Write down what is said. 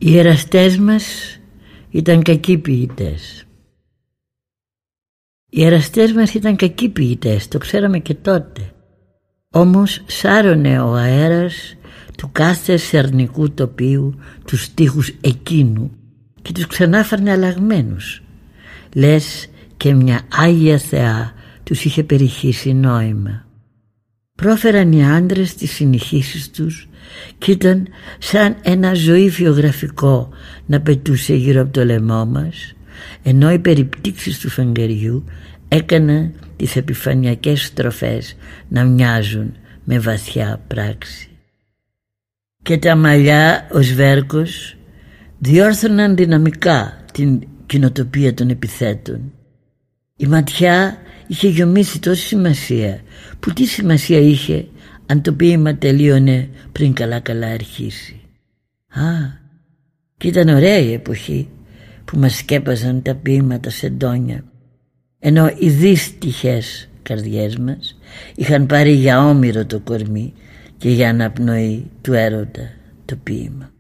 Οι εραστές μας ήταν κακοί ποιητές. Οι εραστές μας ήταν κακοί ποιητές, το ξέραμε και τότε. Όμως σάρωνε ο αέρας του κάθε σερνικού τοπίου τους στίχους εκείνου και τους ξανάφερνε αλλαγμένους. Λες και μια Άγια Θεά τους είχε περιχύσει νόημα. Πρόφεραν οι άντρες τις συνεχίσεις τους και ήταν σαν ένα ζωήφιο γραφικό να πετούσε γύρω από το λαιμό μας, ενώ οι περιπτύξεις του φεγγαριού έκαναν τις επιφανειακές στροφές να μοιάζουν με βαθιά πράξη. Και τα μαλλιά ως βέρκος διόρθωναν δυναμικά την κοινοτοπία των επιθέτων. Η ματιά είχε γιομίσει τόση σημασία που τι σημασία είχε αν το ποίημα τελείωνε πριν καλά αρχίσει. Και ήταν ωραία η εποχή που μας σκέπαζαν τα ποίηματα σε ντόνια, ενώ οι δύστιχες καρδιές μας είχαν πάρει για όμηρο το κορμί και για αναπνοή του έρωτα το ποίημα.